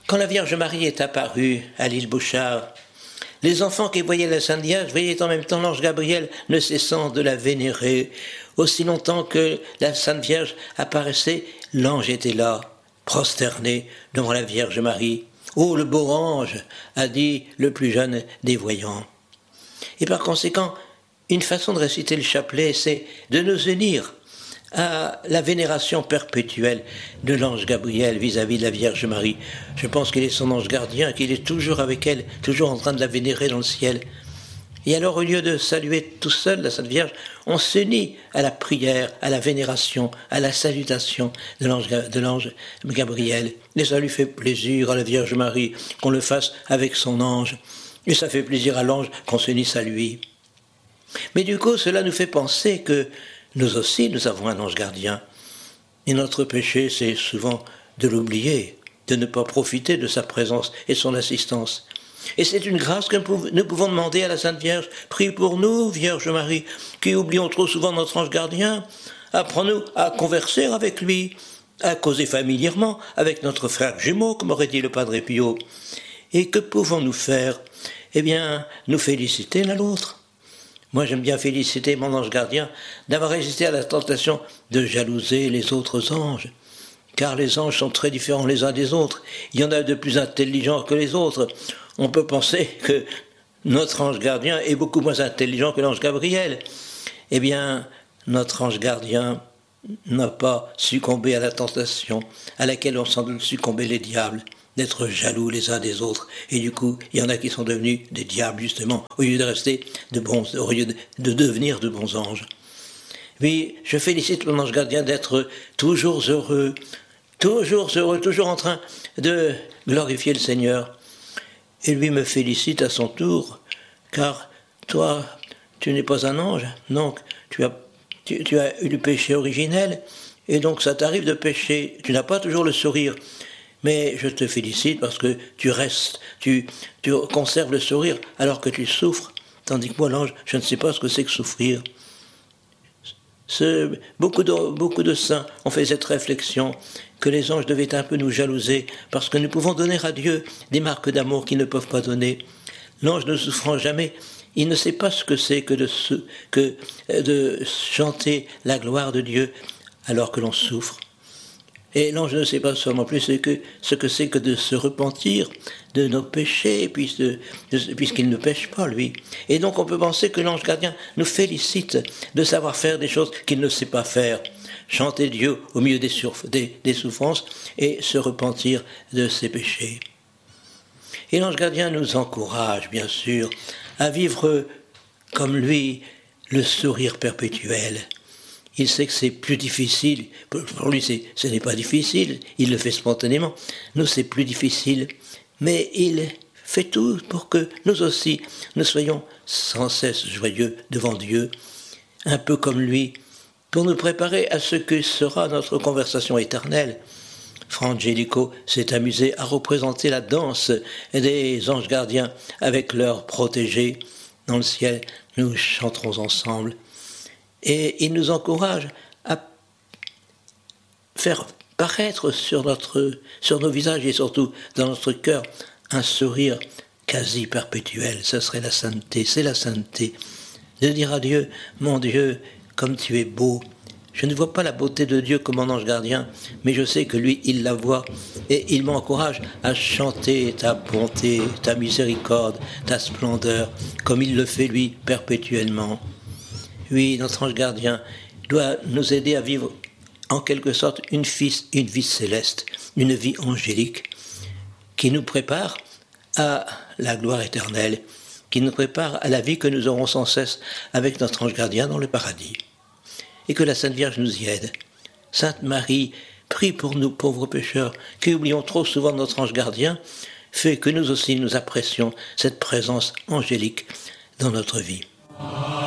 Quand la Vierge Marie est apparue à l'île Bouchard, les enfants qui voyaient la Sainte Vierge voyaient en même temps l'ange Gabriel, ne cessant de la vénérer. Aussi longtemps que la Sainte Vierge apparaissait, l'ange était là, prosterné devant la Vierge Marie. « Oh, le beau ange !» a dit le plus jeune des voyants. Et par conséquent, une façon de réciter le chapelet, c'est de nous unir à la vénération perpétuelle de l'ange Gabriel vis-à-vis de la Vierge Marie. Je pense qu'il est son ange gardien, qu'il est toujours avec elle, toujours en train de la vénérer dans le ciel. Et alors, au lieu de saluer tout seul la Sainte Vierge, on s'unit à la prière, à la vénération, à la salutation de l'ange Gabriel. Et ça lui fait plaisir à la Vierge Marie qu'on le fasse avec son ange. Et ça fait plaisir à l'ange qu'on s'unisse à lui. Mais du coup, cela nous fait penser que nous aussi, nous avons un ange gardien. Et notre péché, c'est souvent de l'oublier, de ne pas profiter de sa présence et de son assistance. Et c'est une grâce que nous pouvons demander à la Sainte Vierge. Prie pour nous, Vierge Marie, qui oublions trop souvent notre ange gardien. Apprends-nous à converser avec lui, à causer familièrement avec notre frère jumeau, comme aurait dit le Padre Pio. Et que pouvons-nous faire ? Eh bien, nous féliciter l'un l'autre. Moi, j'aime bien féliciter mon ange gardien d'avoir résisté à la tentation de jalouser les autres anges. Car les anges sont très différents les uns des autres. Il y en a de plus intelligents que les autres. On peut penser que notre ange gardien est beaucoup moins intelligent que l'ange Gabriel. Eh bien, notre ange gardien n'a pas succombé à la tentation à laquelle ont sans doute succombé les diables, d'être jaloux les uns des autres. Et du coup, il y en a qui sont devenus des diables, justement, au lieu de rester au lieu de devenir de bons anges. Oui, je félicite mon ange gardien d'être toujours heureux, toujours en train de glorifier le Seigneur. Et lui me félicite à son tour, car toi, tu n'es pas un ange, donc tu as eu le péché originel, et donc ça t'arrive de pécher, tu n'as pas toujours le sourire. Mais je te félicite parce que tu conserves le sourire alors que tu souffres. Tandis que moi, l'ange, je ne sais pas ce que c'est que souffrir. Beaucoup de saints ont fait cette réflexion que les anges devaient un peu nous jalouser parce que nous pouvons donner à Dieu des marques d'amour qu'ils ne peuvent pas donner. L'ange ne souffrant jamais, il ne sait pas ce que c'est que de chanter la gloire de Dieu alors que l'on souffre. Et l'ange ne sait pas seulement plus ce que c'est que de se repentir de nos péchés, puisqu'il ne pêche pas, lui. Et donc on peut penser que l'ange gardien nous félicite de savoir faire des choses qu'il ne sait pas faire. Chanter Dieu au milieu des souffrances et se repentir de ses péchés. Et l'ange gardien nous encourage, bien sûr, à vivre comme lui le sourire perpétuel. Il sait que c'est plus difficile. Pour lui, ce n'est pas difficile. Il le fait spontanément. Nous, c'est plus difficile. Mais il fait tout pour que nous aussi, nous soyons sans cesse joyeux devant Dieu, un peu comme lui, pour nous préparer à ce que sera notre conversation éternelle. Fra Angelico s'est amusé à représenter la danse des anges gardiens avec leurs protégés. Dans le ciel, nous chanterons ensemble. Et il nous encourage à faire paraître sur nos visages et surtout dans notre cœur un sourire quasi perpétuel. Ce serait la sainteté, c'est la sainteté. De dire à Dieu, mon Dieu, comme tu es beau. Je ne vois pas la beauté de Dieu comme mon ange gardien, mais je sais que lui, il la voit. Et il m'encourage à chanter ta bonté, ta miséricorde, ta splendeur, comme il le fait lui perpétuellement. Oui, notre ange gardien doit nous aider à vivre en quelque sorte une vie céleste, une vie angélique, qui nous prépare à la gloire éternelle, qui nous prépare à la vie que nous aurons sans cesse avec notre ange gardien dans le paradis. Et que la Sainte Vierge nous y aide. Sainte Marie, prie pour nous pauvres pécheurs, qui oublions trop souvent notre ange gardien, fait que nous aussi nous apprécions cette présence angélique dans notre vie.